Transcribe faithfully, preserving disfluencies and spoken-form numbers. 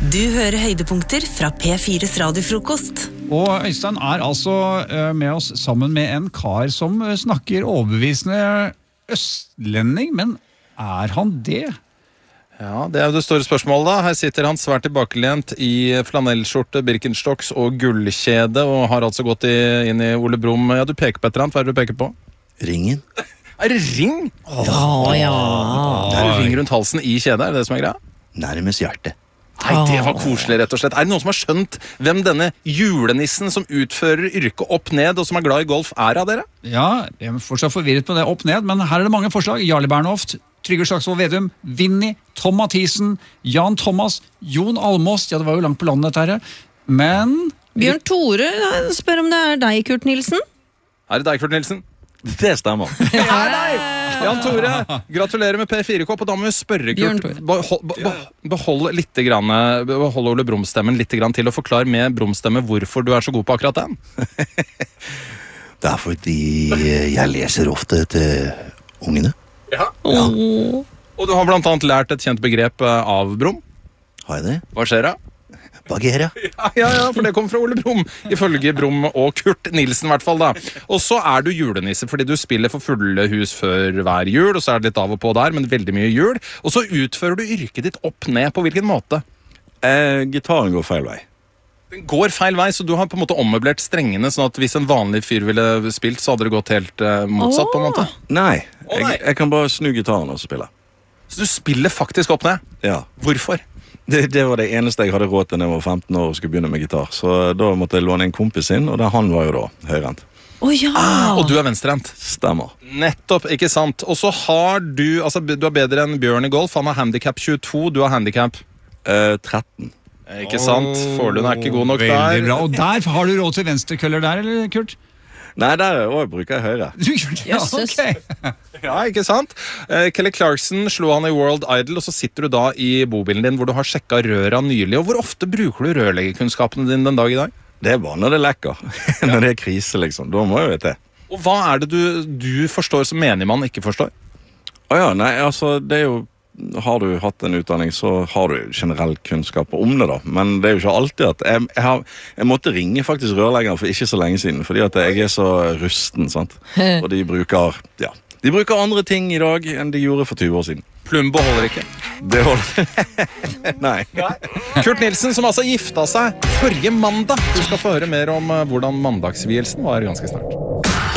Du hører høydepunkter fra P fires radiofrokost. Og Øystein er altså med oss sammen med en kar som snakker overbevisende østlending, men er han det? Ja, det er jo det store spørsmålet da. Her sitter han svært tilbakelent i flanellskjorte, Birkenstocks og gullkjede, og har altså gått i, inn i Ole Brumm. Ja, du peker på et eller annet. Hva er det du peker på? Ringen. Er det ring? Å ja. Det er ring rundt halsen i kjede, er det det som er greia? Nærmest hjertet. Nei, det var koselig rett og slett. Er det noen som har skjønt hvem denne julenissen som utfører yrket opp ned og som er glad i golf er av dere? Ja, jeg er fortsatt forvirret på det opp ned, men her er det mange forslag. Jarle Bernhoft, Trygve Slagsvold Vedum, Vinnie, Tom Mathisen, Jan Thomas, Jon Almås. Ja, det var jo langt på landet dette her. Men... Bjørn Tore spør om det er deg, Kurt Nilsen. Er det deg, Kurt Nilsen? Det stemmer. Det er deg! Jan Tore, gratulerer med P fire-kopp, og da må vi spørre Kurt. Behold, behold, behold, litt grann, behold Ole Brumm-stemmen litt grann til, og forklar med Brumm-stemme hvorfor du er så god på akkurat den. Det er fordi jeg leser ofte til ungene. Ja. Ja. Og du har blant annet lært et kjent begrep av Brumm. Har jeg det? Hva skjer da? Bagheera. Ja, ja, ja, for det kom fra Ole Brumm, ifølge Brumm og Kurt Nilsen i hvert fall da. Og så er du julenisse, fordi du spiller for fulle hus før hver jul, og så er det litt av og på der, men veldig mye jul. Og så utfører du yrket ditt opp ned på hvilken måte? Eh, gitaren går feil vei. Den går feil vei, så du har på en måte ommøblert strengene, sånn at hvis en vanlig fyr ville spilt, så hadde det gått helt uh, motsatt på en måte. Nei, Å, nei. Jeg, jeg kan bare snu gitaren og spille. Så du spiller faktisk opp ned? Ja. Hvorfor? Det, det var det eneste jeg hadde råd til da jeg var femten år og skulle begynne med gitar. Så da måtte jeg låne en kompis inn, og da, han var jo da høyrehendt. Å ja. Ah, og du er venstrehendt. Stemmer. Nettopp, ikke sant? Og så har du, altså du er bedre enn Bjørn i golf, han har handicap tjueto, du har handicap Eh, tretten. Ikke sant? Forlund er ikke god nok der. Veldig bra. Og der har du råd til venstrekøller der, eller Kurt? Nei, der også bruker jeg høyre. Du gjør det, ja, Jøsses. ok. Ja, ikke sant? Eh, Kelly Clarkson slo han i World Idol, og så sitter du da i bobilen din hvor du har sjekket røra nylig. Og hvor ofte bruker du rørleggerkunnskapene dine den dag i dag? Det er bare når det lekker. Når det er krise, liksom. Da må jeg jo vite. Og hva er det du, du forstår som menigmann ikke forstår? Å ja, nei, altså, det er jo har du hatt en utdanning, så har du generell kunnskap om det da. Men det er jo ikke alltid at jeg, jeg, har, jeg måtte ringe faktisk rørleggeren for ikke så lenge siden, fordi at jeg er så rusten, sant? Og de bruker, ja, de bruker andre ting i dag enn de gjorde for tyve år siden. Plumbo holder ikke. Det holder. Nei. Kurt Nilsen, som altså gifta seg forrige mandag. Du skal få høre mer om hvordan mandagsvielsen var ganske snart.